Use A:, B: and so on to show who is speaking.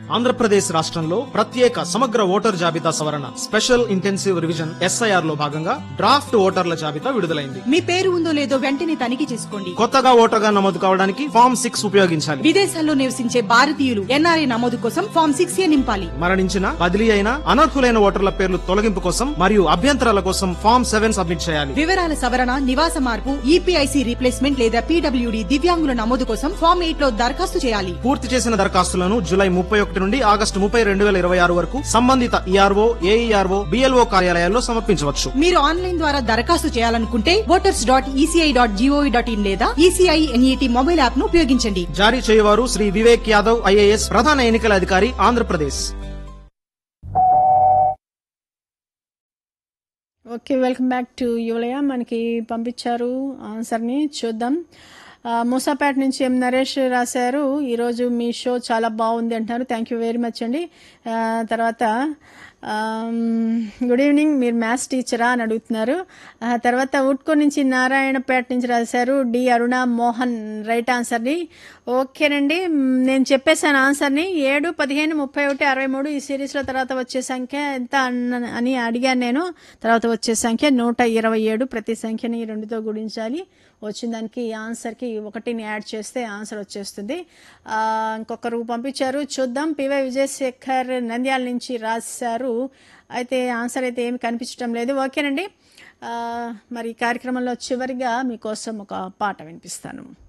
A: ఆంధ్రప్రదేశ్ రాష్ట్రంలో ప్రత్యేక సమగ్ర ఓటర్ జాబితా సవరణ స్పెషల్ ఇంటెన్సివ్ రివిజన్ SIR లో భాగంగా డ్రాఫ్ట్ ఓటర్ల జాబితా విడుదలైంది.
B: మీ పేరు ఉందో లేదో వెంటనే తనిఖీ చేసుకోండి.
A: కొత్తగా ఓటర్గా నమోదు కావడానికి ఫామ్ 6 ఉపయోగించాలి.
B: విదేశాల్లో నివసించే భారతీయులు NRI నమోదు కోసం ఫామ్ 6A నింపాలి.
A: మరణించిన, బదిలీ అయిన, అనర్హులైన ఓటర్ల పేర్లు తొలగింపు కోసం మరియు అభ్యంతరాల కోసం ఫామ్ 7 సబ్మిట్ చేయాలి.
B: వివరాల సవరణ, నివాస మార్పు, EPIC రీప్లేస్మెంట్ లేదా PWD దివ్యాంగుల నమోదు కోసం ఫామ్ 8 లో దరఖాస్తు చేయాలి.
A: పూర్తి చేసిన దరఖాస్తులను జూలై 31 నుండి ఆగస్టు 30, 2026 వరకు సంబంధిత ERO, AERO, BLO కార్యాలయాల్లో సమర్పించవచ్చు.
B: మీరు ఆన్లైన్ ద్వారా దరఖాస్తు చేయాలనుకుంటే voters.eci.gov.in లేదా ECI NET మొబైల్ యాప్ ను ఉపయోగించండి.
A: జారీ చేయవారు శ్రీ వివేక్ యాదవ్ IAS, ప్రధాన ఎన్నికల అధికారి, Andhra Pradesh.
C: Okay, welcome back to యువలయ. మనకి పంపించారు ఆన్సర్ని, చూద్దాం. మూసాపేట నుంచి నరేష్ రాశారు, ఈరోజు మీ షో చాలా బాగుంది అంటున్నారు. థ్యాంక్ యూ వెరీ మచ్ అండి. తర్వాత గుడ్ ఈవినింగ్, మీరు మ్యాథ్స్ టీచరా అని అడుగుతున్నారు. తర్వాత ఉట్కూరు నుంచి నారాయణపేట నుంచి రాశారు డి అరుణ మోహన్ రైట్ ఆన్సర్ని. ఓకేనండి, నేను చెప్పేశాను ఆన్సర్ని. 7, 15, 31, 63 ఈ సిరీస్లో తర్వాత వచ్చే సంఖ్య ఎంత అని అడిగాను నేను. తర్వాత వచ్చే సంఖ్య 127. ప్రతి సంఖ్యని 2తో గుణించాలి. వచ్చిన దానికి ఆన్సర్కి 1ని యాడ్ చేస్తే ఆన్సర్ వచ్చేస్తుంది. ఇంకొకరు పంపించారు, చూద్దాం. పివై విజయశేఖర్ నంద్యాల నుంచి రాశారు. అయితే ఆన్సర్ అయితే ఏమి కనిపించడం లేదు. ఓకేనండి, మరి ఈ కార్యక్రమంలో చివరిగా మీకోసం ఒక పాట వినిపిస్తాను.